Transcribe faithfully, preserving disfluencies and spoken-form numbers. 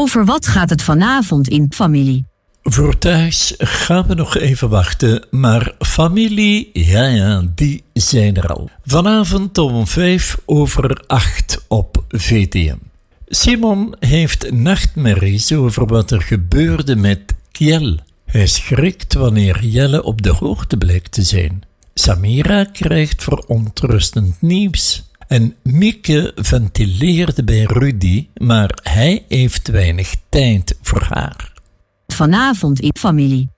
Over wat gaat het vanavond in familie? Voor thuis gaan we nog even wachten, maar familie, ja ja, die zijn er al. Vanavond om vijf over acht op V T M. Simon heeft nachtmerries over wat er gebeurde met Kjell. Hij schrikt wanneer Jelle op de hoogte blijkt te zijn. Samira krijgt verontrustend nieuws. En Mieke ventileerde bij Rudy, maar hij heeft weinig tijd voor haar. Vanavond in familie.